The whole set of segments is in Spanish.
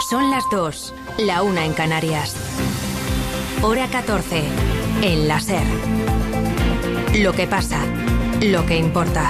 Son las 2, la 1 en Canarias. Hora 14, en la SER. Lo que pasa, lo que importa.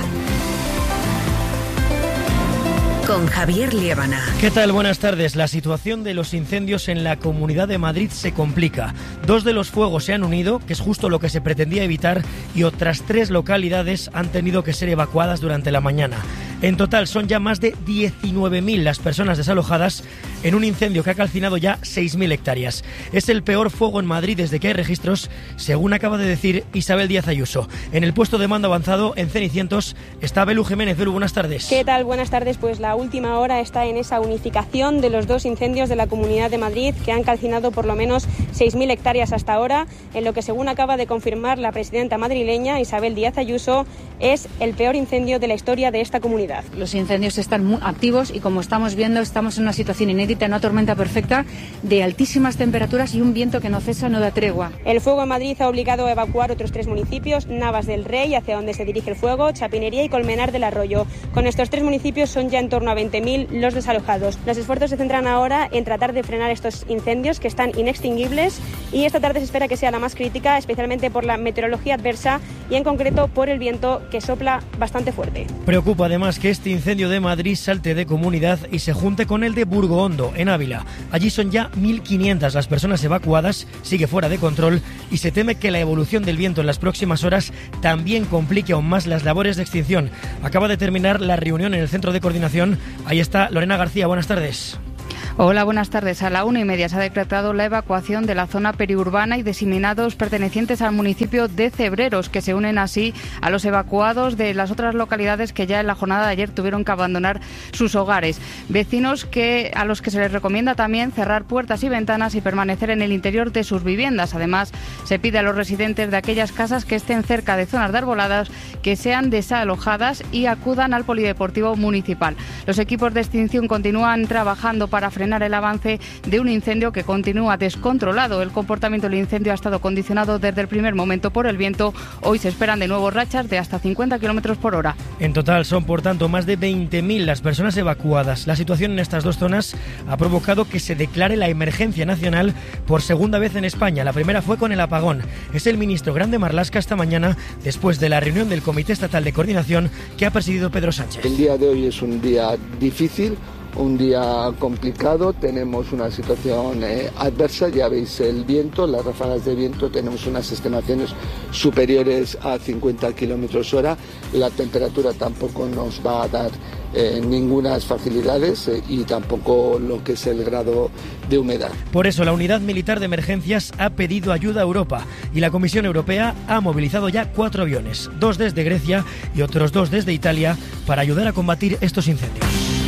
Con Javier Liébana. ¿Qué tal? Buenas tardes. La situación de los incendios en la Comunidad de Madrid se complica. 2 de los fuegos se han unido, que es justo lo que se pretendía evitar, y otras 3 localidades han tenido que ser evacuadas durante la mañana. En total son ya más de 19.000 las personas desalojadas en un incendio que ha calcinado ya 6.000 hectáreas. Es el peor fuego en Madrid desde que hay registros, según acaba de decir Isabel Díaz Ayuso. En el puesto de mando avanzado, en Cenicientos, está Belu Jiménez. Belu, buenas tardes. ¿Qué tal? Buenas tardes. Pues la última hora está en esa unificación de los 2 incendios de la Comunidad de Madrid que han calcinado por lo menos 6.000 hectáreas hasta ahora, en lo que, según acaba de confirmar la presidenta madrileña Isabel Díaz Ayuso, es el peor incendio de la historia de esta comunidad. Los incendios están muy activos y, como estamos viendo, estamos en una situación inédita, una tormenta perfecta de altísimas temperaturas y un viento que no cesa, no da tregua. El fuego en Madrid ha obligado a evacuar otros 3 municipios: Navas del Rey, hacia donde se dirige el fuego, Chapinería y Colmenar del Arroyo. Con estos 3 municipios son ya en torno a 20.000 los desalojados. Los esfuerzos se centran ahora en tratar de frenar estos incendios que están inextinguibles, y esta tarde se espera que sea la más crítica, especialmente por la meteorología adversa y en concreto por el viento que sopla bastante fuerte. Preocupa además que este incendio de Madrid salte de comunidad y se junte con el de Burgohondo, en Ávila. Allí son ya 1.500 las personas evacuadas, sigue fuera de control y se teme que la evolución del viento en las próximas horas también complique aún más las labores de extinción. Acaba de terminar la reunión en el centro de coordinación. Ahí está Lorena García, buenas tardes. Hola, buenas tardes. A la 1:30 se ha decretado la evacuación de la zona periurbana y diseminados pertenecientes al municipio de Cebreros, que se unen así a los evacuados de las otras localidades que ya en la jornada de ayer tuvieron que abandonar sus hogares. Vecinos a los que se les recomienda también cerrar puertas y ventanas y permanecer en el interior de sus viviendas. Además, se pide a los residentes de aquellas casas que estén cerca de zonas de arboladas que sean desalojadas y acudan al polideportivo municipal. Los equipos de extinción continúan trabajando para frenar el avance de un incendio que continúa descontrolado. El comportamiento del incendio ha estado condicionado desde el primer momento por el viento. Hoy se esperan de nuevo rachas de hasta 50 km por hora. En total son, por tanto, más de 20.000 las personas evacuadas. La situación en estas 2 zonas ha provocado que se declare la emergencia nacional por segunda vez en España. La primera fue con el apagón. Es el ministro Grande Marlaska esta mañana, después de la reunión del Comité Estatal de Coordinación que ha presidido Pedro Sánchez. El día de hoy es un día difícil, un día complicado, tenemos una situación adversa, ya veis el viento, las ráfagas de viento, tenemos unas estimaciones superiores a 50 km hora, la temperatura tampoco nos va a dar ningunas facilidades y tampoco lo que es el grado de humedad. Por eso la Unidad Militar de Emergencias ha pedido ayuda a Europa y la Comisión Europea ha movilizado ya 4 aviones, 2 desde Grecia y otros 2 desde Italia, para ayudar a combatir estos incendios.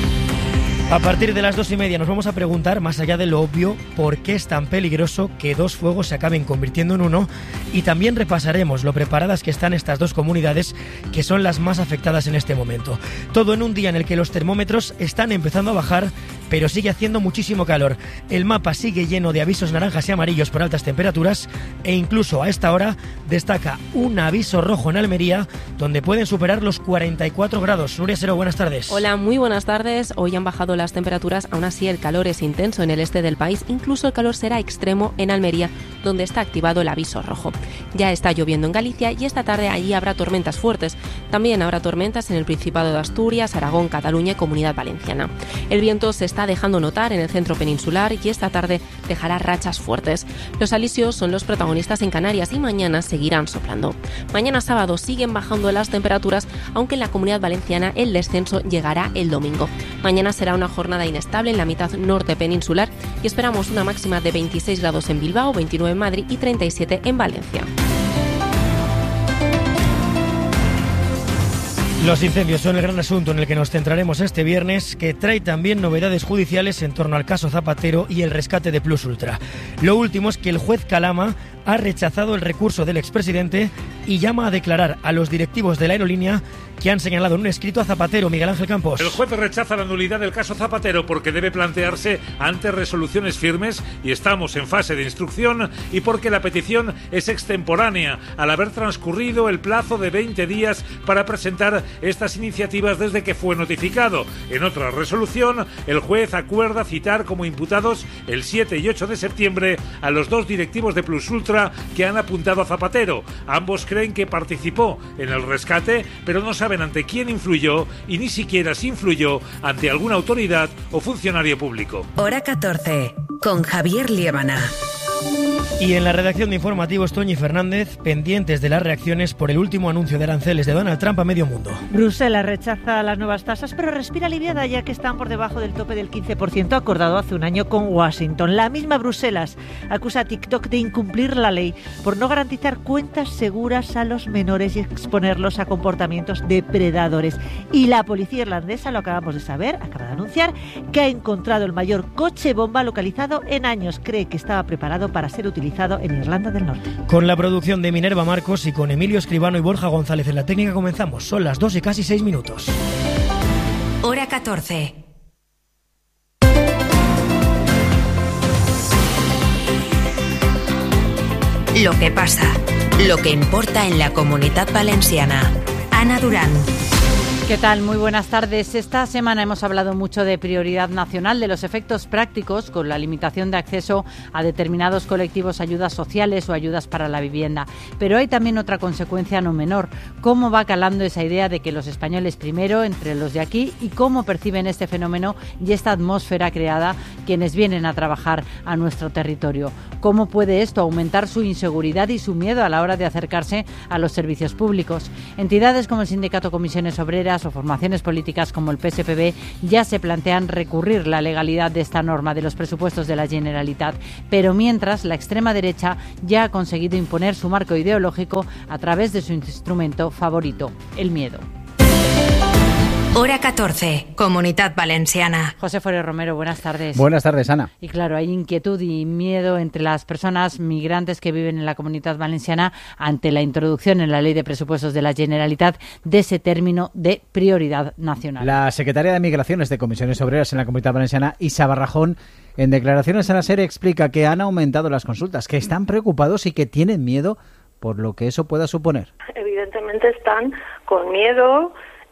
A partir de las 2:30 nos vamos a preguntar, más allá de lo obvio, por qué es tan peligroso que 2 fuegos se acaben convirtiendo en uno, y también repasaremos lo preparadas que están estas 2 comunidades que son las más afectadas en este momento. Todo en un día en el que los termómetros están empezando a bajar, pero sigue haciendo muchísimo calor. El mapa sigue lleno de avisos naranjas y amarillos por altas temperaturas e incluso a esta hora destaca un aviso rojo en Almería, donde pueden superar los 44 grados. Nuria Sero, buenas tardes. Hola, muy buenas tardes. Hoy han bajado las temperaturas, aún así el calor es intenso en el este del país. Incluso el calor será extremo en Almería, donde está activado el aviso rojo. Ya está lloviendo en Galicia y esta tarde allí habrá tormentas fuertes. También habrá tormentas en el Principado de Asturias, Aragón, Cataluña y Comunidad Valenciana. El viento se está dejando notar en el centro peninsular y esta tarde dejará rachas fuertes. Los alisios son los protagonistas en Canarias y mañana seguirán soplando. Mañana sábado siguen bajando las temperaturas, aunque en la Comunidad Valenciana el descenso llegará el domingo. Mañana será una jornada inestable en la mitad norte peninsular y esperamos una máxima de 26 grados en Bilbao, 29 en Madrid y 37 en Valencia. Los incendios son el gran asunto en el que nos centraremos este viernes, que trae también novedades judiciales en torno al caso Zapatero y el rescate de Plus Ultra. Lo último es que el juez Calama ha rechazado el recurso del expresidente y llama a declarar a los directivos de la aerolínea que han señalado en un escrito a Zapatero. Miguel Ángel Campos. El juez rechaza la nulidad del caso Zapatero porque debe plantearse ante resoluciones firmes y estamos en fase de instrucción, y porque la petición es extemporánea al haber transcurrido el plazo de 20 días para presentar estas iniciativas desde que fue notificado. En otra resolución, el juez acuerda citar como imputados el 7 y 8 de septiembre a los 2 directivos de Plus Ultra que han apuntado a Zapatero. Ambos creen que participó en el rescate, pero no saben ante quién influyó y ni siquiera si influyó ante alguna autoridad o funcionario público. Hora 14, con Javier Liébana. Y en la redacción de informativos, Toñi Fernández, pendientes de las reacciones por el último anuncio de aranceles de Donald Trump a medio mundo. Bruselas rechaza las nuevas tasas, pero respira aliviada ya que están por debajo del tope del 15% acordado hace un año con Washington. La misma Bruselas acusa a TikTok de incumplir la ley por no garantizar cuentas seguras a los menores y exponerlos a comportamientos depredadores. Y la policía irlandesa, lo acabamos de saber, acaba de anunciar que ha encontrado el mayor coche bomba localizado en años. Cree que estaba preparado para ser utilizado en Irlanda del Norte. Con la producción de Minerva Marcos y con Emilio Escribano y Borja González en la técnica comenzamos. Son las 2 y casi 6 minutos. Hora 14. Lo que pasa, lo que importa en la Comunitat Valenciana. Ana Durán. ¿Qué tal? Muy buenas tardes. Esta semana hemos hablado mucho de prioridad nacional, de los efectos prácticos con la limitación de acceso a determinados colectivos, ayudas sociales o ayudas para la vivienda. Pero hay también otra consecuencia no menor. ¿Cómo va calando esa idea de que los españoles primero, entre los de aquí, y cómo perciben este fenómeno y esta atmósfera creada quienes vienen a trabajar a nuestro territorio? ¿Cómo puede esto aumentar su inseguridad y su miedo a la hora de acercarse a los servicios públicos? Entidades como el Sindicato Comisiones Obreras o formaciones políticas como el PSPB ya se plantean recurrir la legalidad de esta norma de los presupuestos de la Generalitat, pero mientras la extrema derecha ya ha conseguido imponer su marco ideológico a través de su instrumento favorito, el miedo. Hora 14, Comunitat Valenciana. José Forero Romero, buenas tardes. Buenas tardes, Ana. Y claro, hay inquietud y miedo entre las personas migrantes que viven en la Comunitat Valenciana ante la introducción en la Ley de Presupuestos de la Generalitat de ese término de prioridad nacional. La secretaria de Migraciones de Comisiones Obreras en la Comunitat Valenciana, Isa Barrajón, en declaraciones a la SER explica que han aumentado las consultas, que están preocupados y que tienen miedo por lo que eso pueda suponer. Evidentemente están con miedo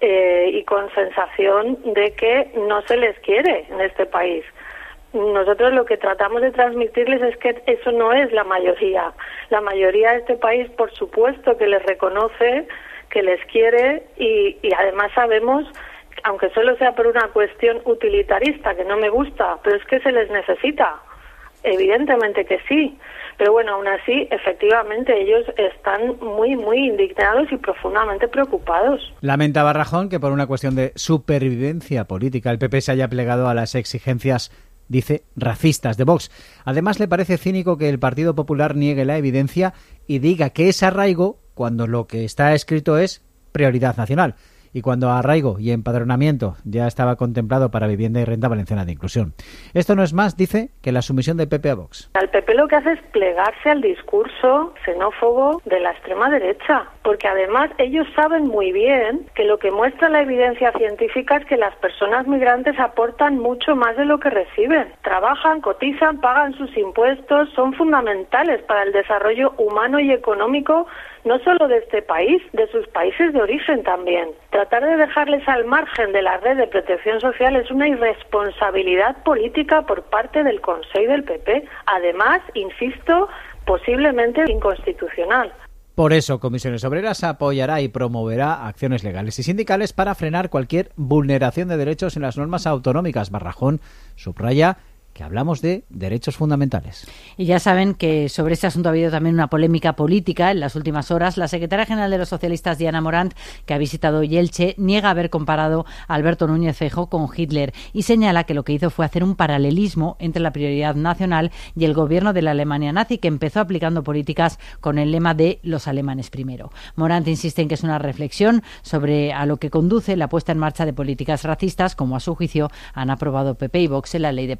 y con sensación de que no se les quiere en este país. Nosotros lo que tratamos de transmitirles es que eso no es la mayoría. La mayoría de este país, por supuesto, que les reconoce, que les quiere y además sabemos, aunque solo sea por una cuestión utilitarista, que no me gusta, pero es que se les necesita. Evidentemente que sí. Pero bueno, aún así, efectivamente, ellos están muy, muy indignados y profundamente preocupados. Lamenta Barrajón que por una cuestión de supervivencia política el PP se haya plegado a las exigencias, dice, racistas de Vox. Además, le parece cínico que el Partido Popular niegue la evidencia y diga que es arraigo cuando lo que está escrito es prioridad nacional. Y cuando arraigo y empadronamiento ya estaba contemplado para vivienda y renta valenciana de inclusión. Esto no es más, dice, que la sumisión del PP a Vox. El PP lo que hace es plegarse al discurso xenófobo de la extrema derecha, porque además ellos saben muy bien que lo que muestra la evidencia científica es que las personas migrantes aportan mucho más de lo que reciben. Trabajan, cotizan, pagan sus impuestos, son fundamentales para el desarrollo humano y económico no solo de este país, de sus países de origen también. Tratar de dejarles al margen de la red de protección social es una irresponsabilidad política por parte del Consell del PP. Además, insisto, posiblemente inconstitucional. Por eso, Comisiones Obreras apoyará y promoverá acciones legales y sindicales para frenar cualquier vulneración de derechos en las normas autonómicas. Barrajón subraya que hablamos de derechos fundamentales. Y ya saben que sobre este asunto ha habido también una polémica política en las últimas horas. La secretaria general de los socialistas, Diana Morant, que ha visitado hoy Elche, niega haber comparado a Alberto Núñez Feijóo con Hitler y señala que lo que hizo fue hacer un paralelismo entre la prioridad nacional y el gobierno de la Alemania nazi, que empezó aplicando políticas con el lema de los alemanes primero. Morant insiste en que es una reflexión sobre a lo que conduce la puesta en marcha de políticas racistas, como a su juicio han aprobado PP y Vox en la Ley de Presupuestos.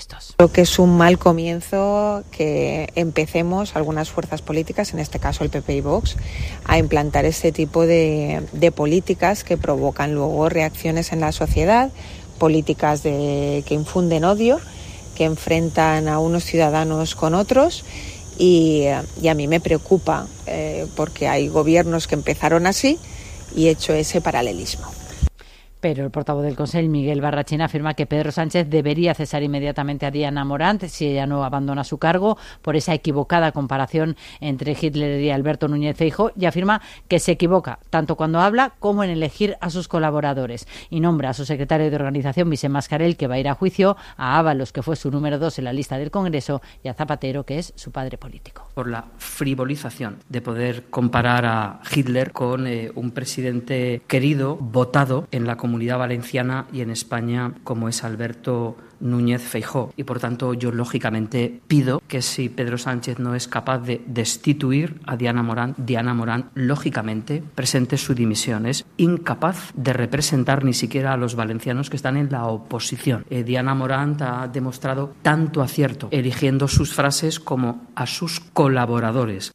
presupuestos. Creo que es un mal comienzo que empecemos algunas fuerzas políticas, en este caso el PP y Vox, a implantar este tipo de políticas que provocan luego reacciones en la sociedad, políticas que infunden odio, que enfrentan a unos ciudadanos con otros. Y a mí me preocupa porque hay gobiernos que empezaron así y he hecho ese paralelismo. Pero el portavoz del Consell, Miguel Barrachina, afirma que Pedro Sánchez debería cesar inmediatamente a Diana Morant si ella no abandona su cargo por esa equivocada comparación entre Hitler y Alberto Núñez Feijóo, y afirma que se equivoca tanto cuando habla como en elegir a sus colaboradores. Y nombra a su secretario de organización, Vicent Mascarell, que va a ir a juicio, a Ábalos, que fue su número 2 en la lista del Congreso, y a Zapatero, que es su padre político. Por la frivolización de poder comparar a Hitler con un presidente querido, votado en la Comunidad Valenciana y en España, como es Alberto Núñez Feijóo. Y por tanto yo lógicamente pido que si Pedro Sánchez no es capaz de destituir a Diana Morant lógicamente presente su dimisión. Es incapaz de representar ni siquiera a los valencianos que están en la oposición. Diana Morant ha demostrado tanto acierto eligiendo sus frases como a sus colaboradores.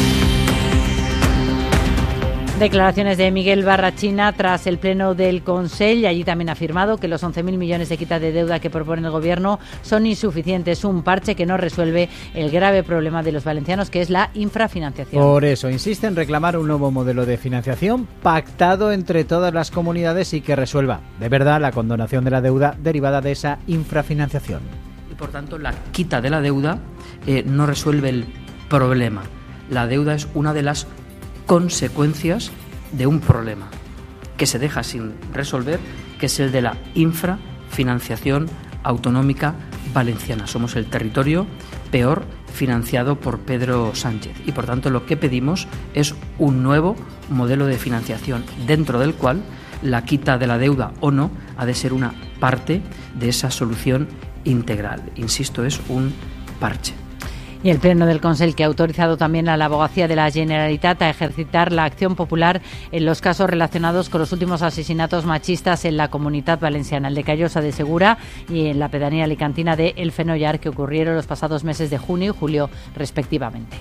Declaraciones de Miguel Barrachina tras el pleno del Consell, y allí también ha afirmado que los 11.000 millones de quita de deuda que propone el Gobierno son insuficientes, un parche que no resuelve el grave problema de los valencianos, que es la infrafinanciación. Por eso insiste en reclamar un nuevo modelo de financiación pactado entre todas las comunidades y que resuelva de verdad la condonación de la deuda derivada de esa infrafinanciación. Y por tanto la quita de la deuda no resuelve el problema. La deuda es una de las consecuencias de un problema que se deja sin resolver, que es el de la infrafinanciación autonómica valenciana. Somos el territorio peor financiado por Pedro Sánchez y por tanto lo que pedimos es un nuevo modelo de financiación dentro del cual la quita de la deuda o no ha de ser una parte de esa solución integral. Insisto, es un parche. Y el Pleno del Consell, que ha autorizado también a la Abogacía de la Generalitat a ejercitar la acción popular en los casos relacionados con los últimos asesinatos machistas en la Comunitat Valenciana, el de Callosa de Segura y en la pedanía alicantina de El Fenollar, que ocurrieron los pasados meses de junio y julio respectivamente.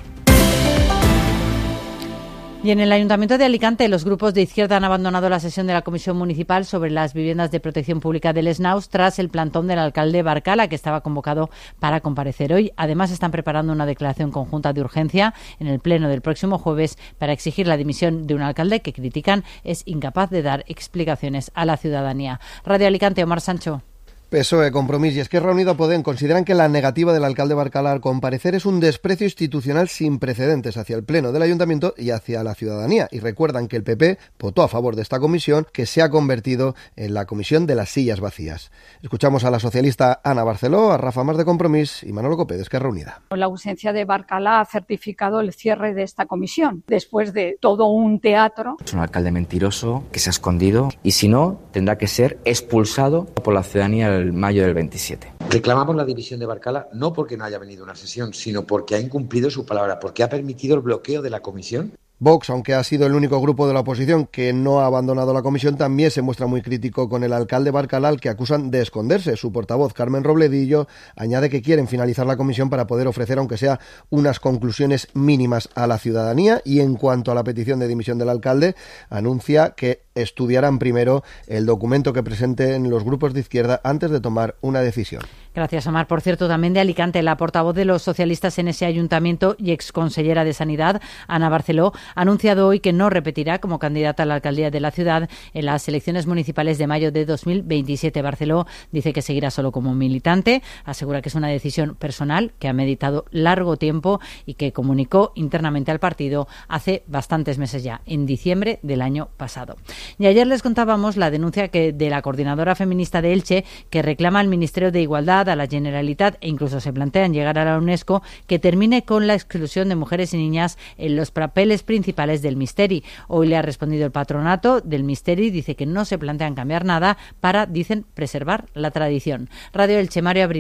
Y en el Ayuntamiento de Alicante, los grupos de izquierda han abandonado la sesión de la Comisión Municipal sobre las viviendas de protección pública del Snaus tras el plantón del alcalde Barcala, que estaba convocado para comparecer hoy. Además, están preparando una declaración conjunta de urgencia en el pleno del próximo jueves para exigir la dimisión de un alcalde que critican es incapaz de dar explicaciones a la ciudadanía. Radio Alicante, Omar Sancho. PSOE, Compromís y Esquerra Unida Podem consideran que la negativa del alcalde Barcala al comparecer es un desprecio institucional sin precedentes hacia el Pleno del Ayuntamiento y hacia la ciudadanía. Y recuerdan que el PP votó a favor de esta comisión, que se ha convertido en la comisión de las sillas vacías. Escuchamos a la socialista Ana Barceló, a Rafa Mas de Compromís y Manolo Copé de Esquerra Unida. La ausencia de Barcala ha certificado el cierre de esta comisión, después de todo un teatro. Es un alcalde mentiroso que se ha escondido y si no, tendrá que ser expulsado por la ciudadanía el mayo del 27. Reclamamos la división de Barcala no porque no haya venido a una sesión, sino porque ha incumplido su palabra, porque ha permitido el bloqueo de la comisión. Vox, aunque ha sido el único grupo de la oposición que no ha abandonado la comisión, también se muestra muy crítico con el alcalde Barcala, al que acusan de esconderse. Su portavoz, Carmen Robledillo, añade que quieren finalizar la comisión para poder ofrecer, aunque sea, unas conclusiones mínimas a la ciudadanía. Y en cuanto a la petición de dimisión del alcalde, anuncia que estudiarán primero el documento que presenten los grupos de izquierda antes de tomar una decisión. Gracias, Omar. Por cierto, también de Alicante, la portavoz de los socialistas en ese ayuntamiento y exconsellera de Sanidad, Ana Barceló, ha anunciado hoy que no repetirá como candidata a la alcaldía de la ciudad en las elecciones municipales de mayo de 2027. Barceló dice que seguirá solo como militante, asegura que es una decisión personal que ha meditado largo tiempo y que comunicó internamente al partido hace bastantes meses ya, en diciembre del año pasado. Y ayer les contábamos la denuncia de la coordinadora feminista de Elche, que reclama al Ministerio de Igualdad, a la Generalitat e incluso se plantean llegar a la UNESCO que termine con la exclusión de mujeres y niñas en los papeles principales del Misteri. Hoy le ha respondido el patronato del Misteri, dice que no se plantean cambiar nada para, dicen, preservar la tradición. Radio Elche, Mario Abril.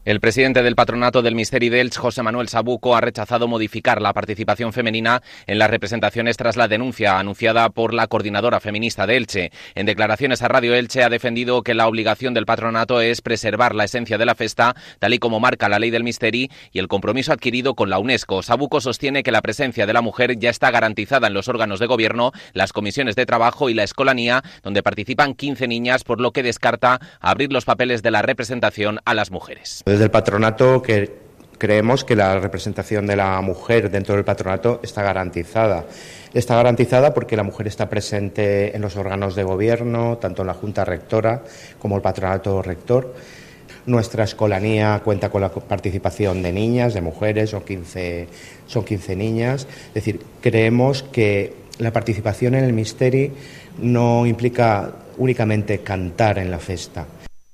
El presidente del Patronato del Misteri d'Elx, José Manuel Sabuco, ha rechazado modificar la participación femenina en las representaciones tras la denuncia anunciada por la coordinadora feminista de Elche. En declaraciones a Radio Elche ha defendido que la obligación del patronato es preservar la esencia de la festa, tal y como marca la ley del Misteri y el compromiso adquirido con la UNESCO. Sabuco sostiene que la presencia de la mujer ya está garantizada en los órganos de gobierno, las comisiones de trabajo y la escolanía, donde participan 15 niñas, por lo que descarta abrir los papeles de la representación a las mujeres. Desde el patronato creemos que la representación de la mujer dentro del patronato está garantizada. Está garantizada porque la mujer está presente en los órganos de gobierno, tanto en la Junta Rectora como el patronato rector. Nuestra escolanía cuenta con la participación de niñas, de mujeres, son 15 niñas. Es decir, creemos que la participación en el Misteri no implica únicamente cantar en la festa.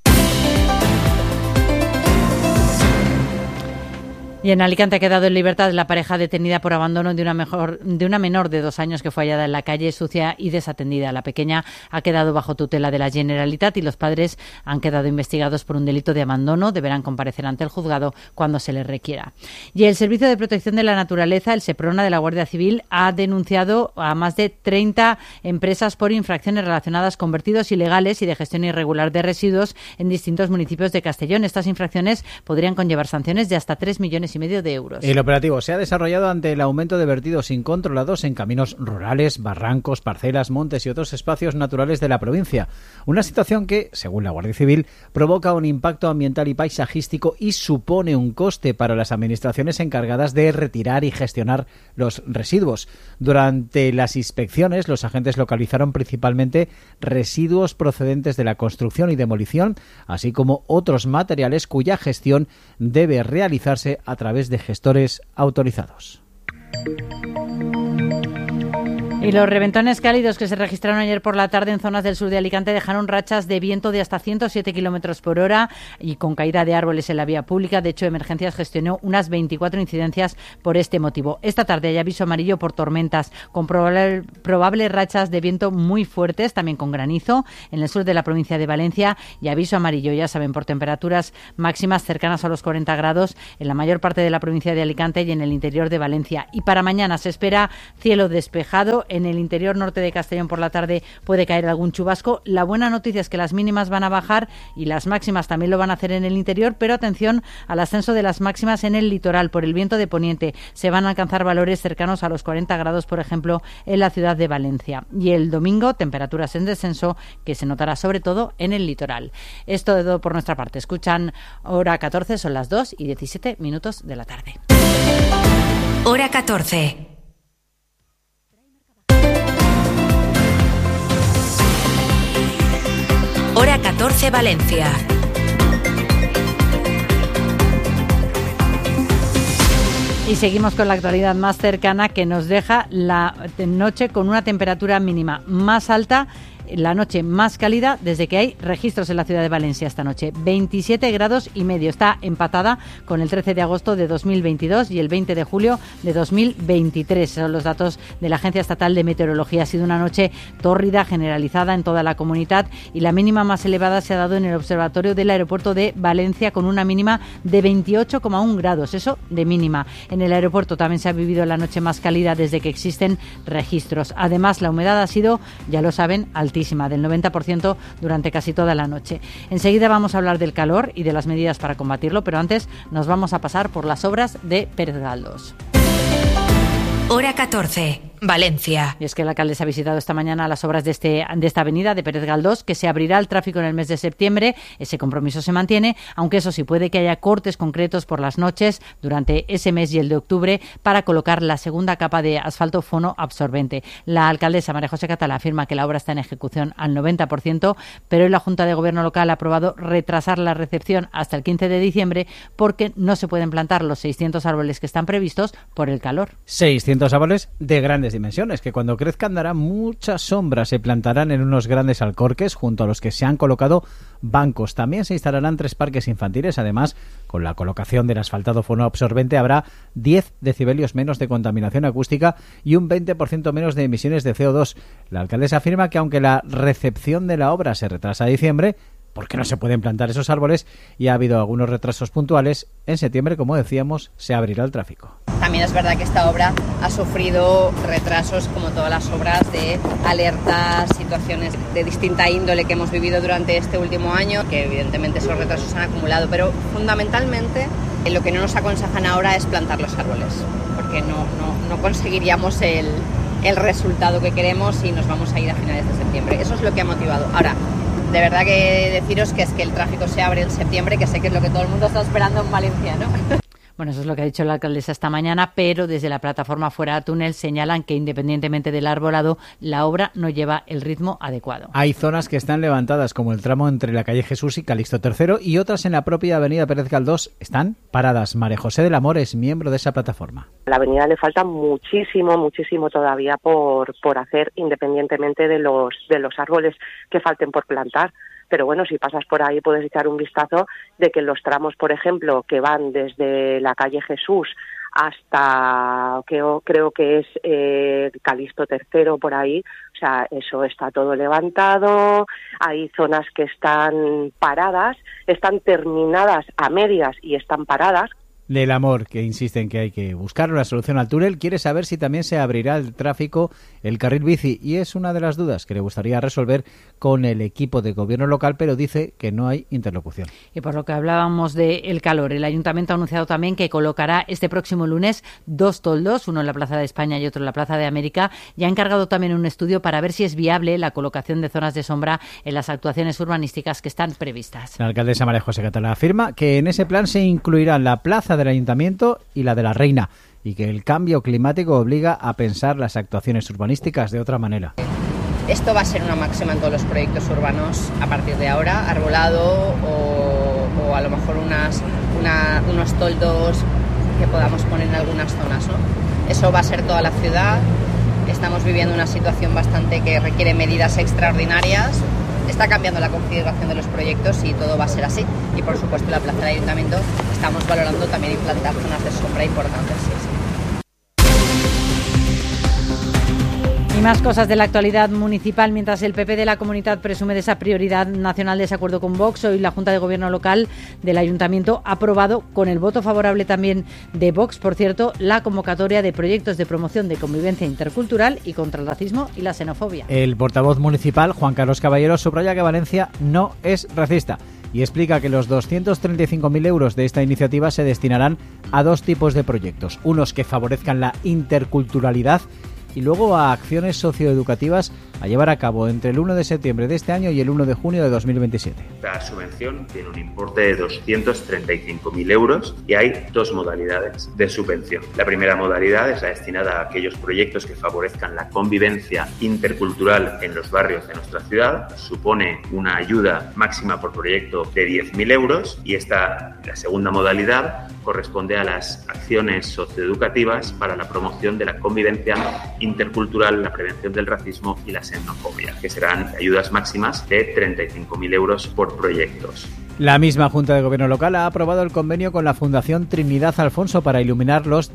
Y en Alicante ha quedado en libertad la pareja detenida por abandono de una menor de 2 años que fue hallada en la calle sucia y desatendida. La pequeña ha quedado bajo tutela de la Generalitat y los padres han quedado investigados por un delito de abandono. Deberán comparecer ante el juzgado cuando se les requiera. Y el Servicio de Protección de la Naturaleza, el SEPRONA de la Guardia Civil, ha denunciado a más de 30 empresas por infracciones relacionadas con vertidos ilegales y de gestión irregular de residuos en distintos municipios de Castellón. Estas infracciones podrían conllevar sanciones de hasta 3,5 millones de euros. El operativo se ha desarrollado ante el aumento de vertidos incontrolados en caminos rurales, barrancos, parcelas, montes y otros espacios naturales de la provincia. Una situación que, según la Guardia Civil, provoca un impacto ambiental y paisajístico y supone un coste para las administraciones encargadas de retirar y gestionar los residuos. Durante las inspecciones, los agentes localizaron principalmente residuos procedentes de la construcción y demolición, así como otros materiales cuya gestión debe realizarse a través de gestores autorizados. Y los reventones cálidos que se registraron ayer por la tarde en zonas del sur de Alicante dejaron rachas de viento de hasta 107 kilómetros por hora y con caída de árboles en la vía pública. De hecho, Emergencias gestionó unas 24 incidencias por este motivo. Esta tarde hay aviso amarillo por tormentas, con probables rachas de viento muy fuertes, también con granizo, en el sur de la provincia de Valencia, y aviso amarillo, ya saben, por temperaturas máximas cercanas a los 40 grados en la mayor parte de la provincia de Alicante y en el interior de Valencia. Y para mañana se espera cielo despejado. En el interior norte de Castellón por la tarde puede caer algún chubasco. La buena noticia es que las mínimas van a bajar y las máximas también lo van a hacer en el interior, pero atención al ascenso de las máximas en el litoral. Por el viento de poniente se van a alcanzar valores cercanos a los 40 grados, por ejemplo, en la ciudad de Valencia. Y el domingo, temperaturas en descenso que se notará sobre todo en el litoral. Esto de todo por nuestra parte. Escuchan Hora 14, son las 2:17 de la tarde. Hora 14. Hora 14 Valencia. Y seguimos con la actualidad más cercana que nos deja la noche con una temperatura mínima más alta, la noche más cálida desde que hay registros en la ciudad de Valencia esta noche. 27,5 grados. Está empatada con el 13 de agosto de 2022 y el 20 de julio de 2023. Son los datos de la Agencia Estatal de Meteorología. Ha sido una noche tórrida, generalizada en toda la comunidad, y la mínima más elevada se ha dado en el observatorio del aeropuerto de Valencia, con una mínima de 28,1 grados. Eso de mínima. En el aeropuerto también se ha vivido la noche más cálida desde que existen registros. Además, la humedad ha sido, ya lo saben, altísima, del 90% durante casi toda la noche. Enseguida vamos a hablar del calor y de las medidas para combatirlo, pero antes nos vamos a pasar por las obras de Pérez Galdós. Hora 14, Valencia. Y es que el alcalde se ha visitado esta mañana las obras de esta avenida de Pérez Galdós, que se abrirá al tráfico en el mes de septiembre. Ese compromiso se mantiene, aunque eso sí, puede que haya cortes concretos por las noches durante ese mes y el de octubre para colocar la segunda capa de asfalto fonoabsorbente. La alcaldesa María José Catalá afirma que la obra está en ejecución al 90%, pero hoy la Junta de Gobierno local ha aprobado retrasar la recepción hasta el 15 de diciembre porque no se pueden plantar los 600 árboles que están previstos por el calor. 600 árboles de grandes dimensiones, que cuando crezcan darán mucha sombra. Se plantarán en unos grandes alcorques junto a los que se han colocado bancos. También se instalarán 3 parques infantiles. Además, con la colocación del asfaltado fonoabsorbente habrá 10 decibelios menos de contaminación acústica y un 20% menos de emisiones de CO2. La alcaldesa afirma que aunque la recepción de la obra se retrasa a diciembre, por qué no se pueden plantar esos árboles y ha habido algunos retrasos puntuales. En septiembre, como decíamos, se abrirá el tráfico. También es verdad que esta obra ha sufrido retrasos como todas las obras de alertas, situaciones de distinta índole que hemos vivido durante este último año, que evidentemente esos retrasos se han acumulado, pero fundamentalmente lo que no nos aconsejan ahora es plantar los árboles, porque no conseguiríamos el resultado que queremos y nos vamos a ir a finales de septiembre. Eso es lo que ha motivado. Ahora, de verdad que deciros que es que el tráfico se abre en septiembre, que sé que es lo que todo el mundo está esperando en Valencia, ¿no? Bueno, eso es lo que ha dicho la alcaldesa esta mañana, pero desde la plataforma Fuera Túnel señalan que independientemente del arbolado, la obra no lleva el ritmo adecuado. Hay zonas que están levantadas, como el tramo entre la calle Jesús y Calixto III, y otras en la propia avenida Pérez Galdós están paradas. María José del Amor es miembro de esa plataforma. A la avenida le falta muchísimo todavía por hacer, independientemente de los árboles que falten por plantar. Pero bueno, si pasas por ahí puedes echar un vistazo de que los tramos, por ejemplo, que van desde la calle Jesús hasta, creo que es Calixto III, por ahí, o sea, eso está todo levantado, hay zonas que están paradas, están terminadas a medias y están paradas. Del Amor, que insiste en que hay que buscar una solución al túnel, quiere saber si también se abrirá el tráfico, el carril bici, y es una de las dudas que le gustaría resolver con el equipo de gobierno local, pero dice que no hay interlocución. Y por lo que hablábamos del calor, el Ayuntamiento ha anunciado también que colocará este próximo lunes 2 toldos, uno en la Plaza de España y otro en la Plaza de América, y ha encargado también un estudio para ver si es viable la colocación de zonas de sombra en las actuaciones urbanísticas que están previstas. La alcaldesa María José Catalá afirma que en ese plan se incluirán la Plaza del Ayuntamiento y la de la Reina, y que el cambio climático obliga a pensar las actuaciones urbanísticas de otra manera. Esto va a ser una máxima en todos los proyectos urbanos a partir de ahora, arbolado o a lo mejor unos toldos que podamos poner en algunas zonas, ¿no? Eso va a ser toda la ciudad. Estamos viviendo una situación bastante que requiere medidas extraordinarias. Está cambiando la configuración de los proyectos y todo va a ser así. Y por supuesto en la plaza del Ayuntamiento estamos valorando también implantar zonas de sombra importantes. Sí. Y más cosas de la actualidad municipal. Mientras el PP de la Comunidad presume de esa prioridad nacional de ese acuerdo con Vox, hoy la Junta de Gobierno Local del Ayuntamiento ha aprobado, con el voto favorable también de Vox, por cierto, la convocatoria de proyectos de promoción de convivencia intercultural y contra el racismo y la xenofobia. El portavoz municipal, Juan Carlos Caballero, subraya que Valencia no es racista y explica que los 235.000 euros de esta iniciativa se destinarán a 2 tipos de proyectos. Unos que favorezcan la interculturalidad y luego a acciones socioeducativas a llevar a cabo entre el 1 de septiembre de este año y el 1 de junio de 2027. La subvención tiene un importe de 235.000 euros y hay 2 modalidades de subvención. La primera modalidad es la destinada a aquellos proyectos que favorezcan la convivencia intercultural en los barrios de nuestra ciudad. Supone una ayuda máxima por proyecto de 10.000 euros y la segunda modalidad corresponde a las acciones socioeducativas para la promoción de la convivencia intercultural, la prevención del racismo y la xenofobia, que serán ayudas máximas de 35.000 euros por proyectos. La misma Junta de Gobierno Local ha aprobado el convenio con la Fundación Trinidad Alfonso para iluminar los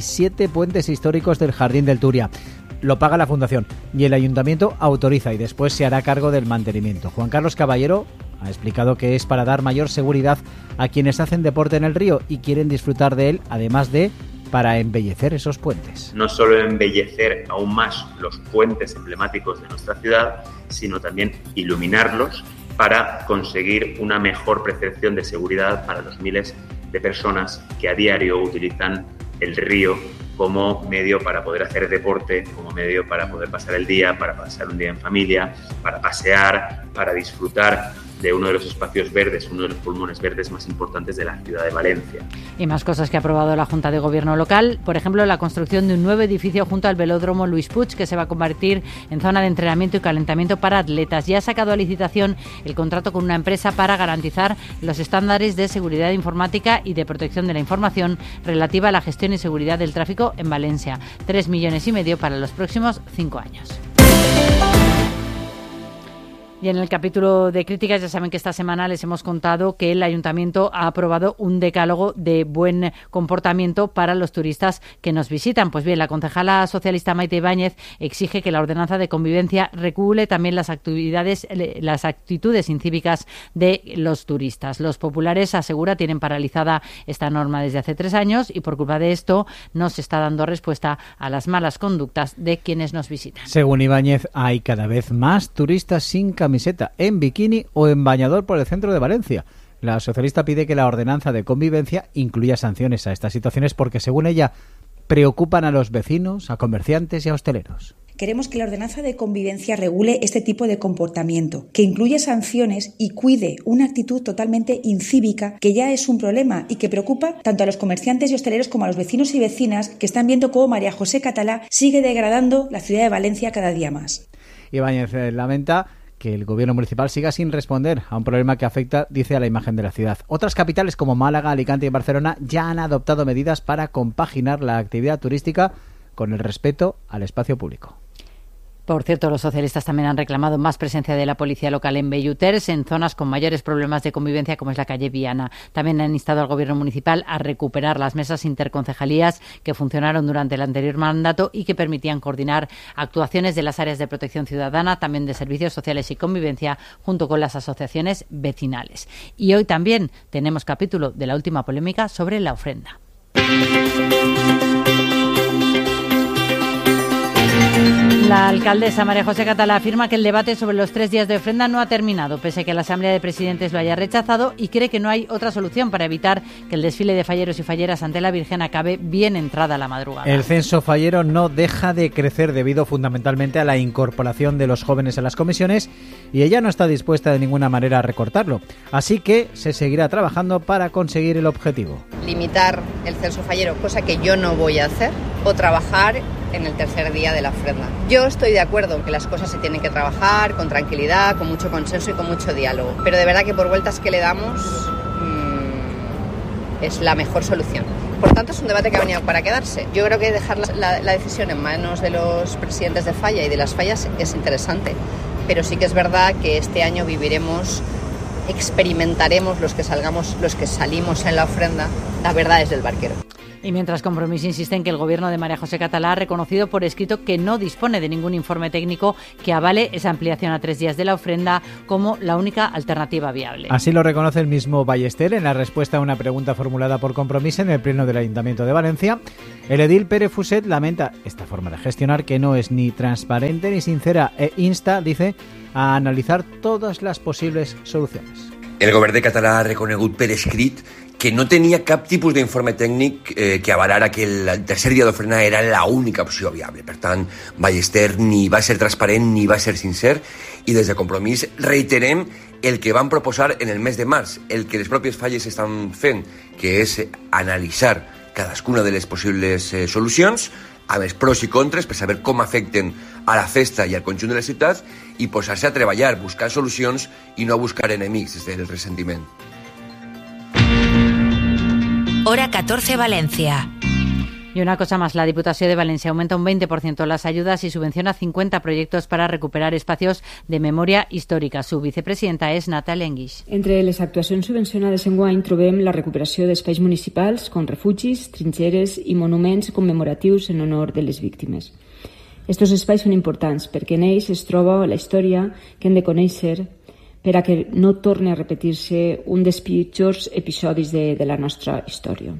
17 puentes históricos del Jardín del Turia. Lo paga la Fundación y el Ayuntamiento autoriza y después se hará cargo del mantenimiento. Juan Carlos Caballero ha explicado que es para dar mayor seguridad a quienes hacen deporte en el río y quieren disfrutar de él, además de para embellecer esos puentes. No solo embellecer aún más los puentes emblemáticos de nuestra ciudad, sino también iluminarlos para conseguir una mejor percepción de seguridad para los miles de personas que a diario utilizan el río como medio para poder hacer deporte, como medio para poder pasar el día, para pasar un día en familia, para pasear, para disfrutar de uno de los espacios verdes, uno de los pulmones verdes más importantes de la ciudad de Valencia. Y más cosas que ha aprobado la Junta de Gobierno Local, por ejemplo, la construcción de un nuevo edificio junto al velódromo Luis Puig, que se va a convertir en zona de entrenamiento y calentamiento para atletas. Ya ha sacado a licitación el contrato con una empresa para garantizar los estándares de seguridad informática y de protección de la información relativa a la gestión y seguridad del tráfico en Valencia. 3,5 millones para los próximos 5 años. Y en el capítulo de críticas ya saben que esta semana les hemos contado que el Ayuntamiento ha aprobado un decálogo de buen comportamiento para los turistas que nos visitan. Pues bien, la concejala socialista Maite Ibáñez exige que la ordenanza de convivencia regule también las actitudes incívicas de los turistas. Los populares, asegura, tienen paralizada esta norma desde hace 3 años y por culpa de esto no se está dando respuesta a las malas conductas de quienes nos visitan. Según Ibáñez, hay cada vez más turistas sin camiseta, en bikini o en bañador por el centro de Valencia. La socialista pide que la ordenanza de convivencia incluya sanciones a estas situaciones porque, según ella, preocupan a los vecinos, a comerciantes y a hosteleros. Queremos que la ordenanza de convivencia regule este tipo de comportamiento, que incluya sanciones y cuide una actitud totalmente incívica que ya es un problema y que preocupa tanto a los comerciantes y hosteleros como a los vecinos y vecinas que están viendo cómo María José Catalá sigue degradando la ciudad de Valencia cada día más. Ibáñez lamenta que el gobierno municipal siga sin responder a un problema que afecta, dice, a la imagen de la ciudad. Otras capitales como Málaga, Alicante y Barcelona ya han adoptado medidas para compaginar la actividad turística con el respeto al espacio público. Por cierto, los socialistas también han reclamado más presencia de la policía local en Belluters, en zonas con mayores problemas de convivencia como es la calle Viana. También han instado al gobierno municipal a recuperar las mesas interconcejalías que funcionaron durante el anterior mandato y que permitían coordinar actuaciones de las áreas de protección ciudadana, también de servicios sociales y convivencia, junto con las asociaciones vecinales. Y hoy también tenemos capítulo de la última polémica sobre la ofrenda. La alcaldesa María José Catalá afirma que el debate sobre los 3 días de ofrenda no ha terminado, pese a que la Asamblea de Presidentes lo haya rechazado, y cree que no hay otra solución para evitar que el desfile de falleros y falleras ante la Virgen acabe bien entrada la madrugada. El censo fallero no deja de crecer debido fundamentalmente a la incorporación de los jóvenes en las comisiones y ella no está dispuesta de ninguna manera a recortarlo. Así que se seguirá trabajando para conseguir el objetivo. Limitar el censo fallero, cosa que yo no voy a hacer, o trabajar en el tercer día de la ofrenda. Yo estoy de acuerdo en que las cosas se tienen que trabajar con tranquilidad, con mucho consenso y con mucho diálogo, pero de verdad que por vueltas que le damos es la mejor solución. Por tanto, es un debate que ha venido para quedarse. Yo creo que dejar la decisión en manos de los presidentes de falla y de las fallas es interesante, pero sí que es verdad que este año experimentaremos los que salimos en la ofrenda las verdades del barquero. Y mientras Compromís insiste en que el gobierno de María José Catalá ha reconocido por escrito que no dispone de ningún informe técnico que avale esa ampliación a 3 días de la ofrenda como la única alternativa viable. Así lo reconoce el mismo Ballester en la respuesta a una pregunta formulada por Compromís en el Pleno del Ayuntamiento de Valencia. El edil Pere Fuset lamenta esta forma de gestionar que no es ni transparente ni sincera e insta, dice, a analizar todas las posibles soluciones. El govern de Català ha reconegut per escrit que no tenia cap tipus d'informe tècnic que avalara que el tercer dia d'ofrena era l'única opció viable. Per tant, Ballester ni va ser transparent ni va ser sincer i des de Compromís reiterem el que van proposar en el mes de març, el que les pròpies falles estan fent, que és analitzar cadascuna de les possibles solucions amb els pros i contres per saber com afecten a la festa i al conjunt de la ciutat i posar-se a treballar, buscar solucions i no buscar enemics des del ressentiment. Hora 14 Valencia. Y una cosa más, la Diputación de Valencia aumenta un 20% las ayudas y subvenciona 50 proyectos para recuperar espacios de memoria histórica. Su vicepresidenta és Natàlia Enguix. Entre les actuacions subvencionades enguany trobem la recuperació d'espais municipals com refugis, trinxeres i monuments commemoratius en honor de les víctimes. Estos espais són importants perquè en ells es troba la història que hem de conèixer per a que no torni a repetir-se un dels pitjors episodis de la nostra història.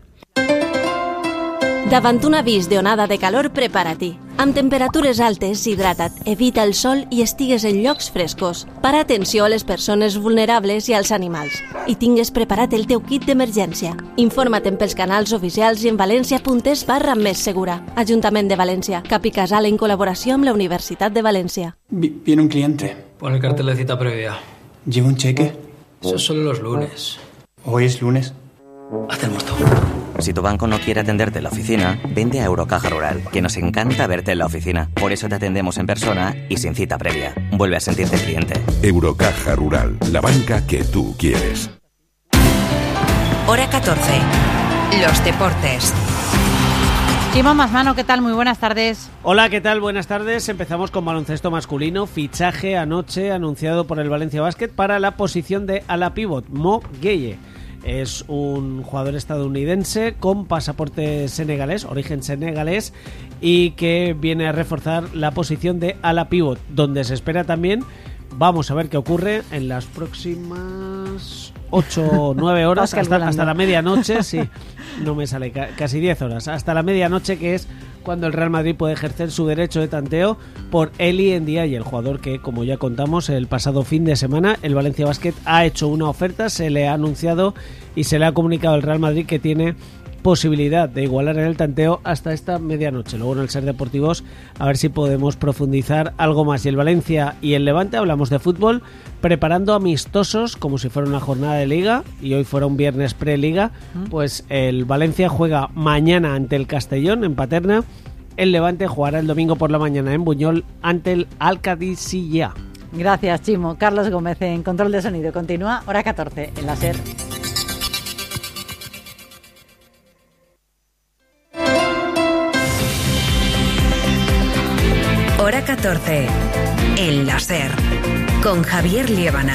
Davant un avís d'onada de calor, prepara-t'hi. Amb temperatures altes, hidrata't, evita el sol i estigues en llocs frescos. Para atenció a les persones vulnerables i als animals. I tingues preparat el teu kit d'emergència. Informa't pels canals oficials i en valencia.es/més segura. Ajuntament de València. Cap i Casal en col·laboració amb la Universitat de València. Viene un cliente. Pon el cartel de cita previa. ¿Lleva un cheque? Eso es solo los lunes. ¿Hoy es lunes? Haz el muerto. Si tu banco no quiere atenderte en la oficina, vende a Eurocaja Rural, que nos encanta verte en la oficina. Por eso te atendemos en persona y sin cita previa. Vuelve a sentirte cliente. Eurocaja Rural, la banca que tú quieres. Hora 14. Los deportes. Chimo Masmano, ¿qué tal? Muy buenas tardes. Hola, ¿qué tal? Buenas tardes. Empezamos con baloncesto masculino. Fichaje anoche anunciado por el Valencia Basket para la posición de ala pívot, Mo Gueye. Es un jugador estadounidense con pasaporte senegalés, origen senegalés, y que viene a reforzar la posición de ala pívot, donde se espera también, vamos a ver qué ocurre en las próximas 8 o 9 horas, hasta la medianoche, sí, no me sale, casi 10 horas, hasta la medianoche, que es cuando el Real Madrid puede ejercer su derecho de tanteo por Eli Ndiaye, el jugador que, como ya contamos, el pasado fin de semana el Valencia Basket ha hecho una oferta, se le ha anunciado y se le ha comunicado al Real Madrid que tiene posibilidad de igualar en el tanteo hasta esta medianoche. Luego en el Ser Deportivos a ver si podemos profundizar algo más. Y el Valencia y el Levante, hablamos de fútbol, preparando amistosos como si fuera una jornada de liga y hoy fuera un viernes pre-liga. Pues el Valencia juega mañana ante el Castellón en Paterna. El Levante jugará el domingo por la mañana en Buñol ante el Alcadisilla. Gracias, Chimo. Carlos Gómez en control de sonido. Continúa, hora 14 en la SER. Hora 14, en la SER, con Javier Liébana.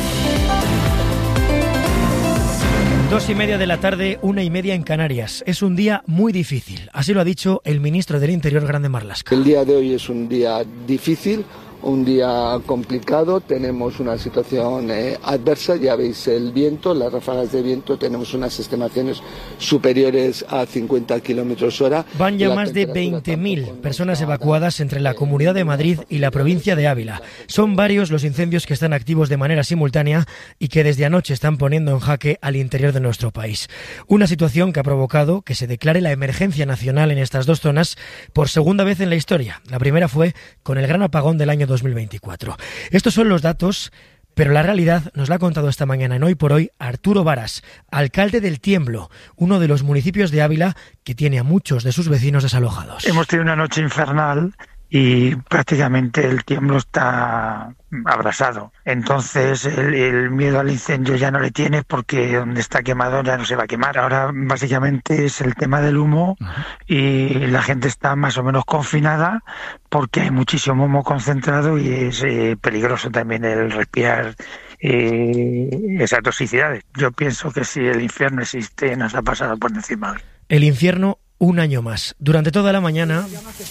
2:30 de la tarde, 1:30 en Canarias. Es un día muy difícil, así lo ha dicho el ministro del Interior, Grande Marlaska. El día de hoy es un día difícil, un día complicado, tenemos una situación adversa, ya veis el viento, las ráfagas de viento, tenemos unas estimaciones superiores a 50 kilómetros hora. Van ya más de 20.000 personas evacuadas entre la Comunidad de Madrid y la provincia de Ávila. Son varios los incendios que están activos de manera simultánea y que desde anoche están poniendo en jaque al interior de nuestro país. Una situación que ha provocado que se declare la emergencia nacional en estas dos zonas por segunda vez en la historia. La primera fue con el gran apagón del año 2024. Estos son los datos, pero la realidad nos la ha contado esta mañana en Hoy por Hoy Arturo Varas, alcalde del Tiemblo, uno de los municipios de Ávila que tiene a muchos de sus vecinos desalojados. Hemos tenido una noche infernal y prácticamente el Tiemblo está abrasado. Entonces el miedo al incendio ya no le tiene porque donde está quemado ya no se va a quemar. Ahora básicamente es el tema del humo y la gente está más o menos confinada porque hay muchísimo humo concentrado y es peligroso también el respirar esas toxicidades. Yo pienso que si el infierno existe nos ha pasado por encima hoy. El infierno un año más. Durante toda la mañana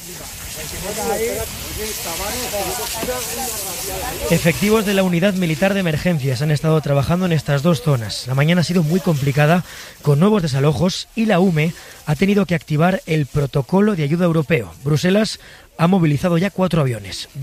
efectivos de la Unidad Militar de Emergencias han estado trabajando en estas dos zonas. La mañana ha sido muy complicada con nuevos desalojos y la UME ha tenido que activar el protocolo de ayuda europeo. Bruselas ha movilizado ya 4 aviones.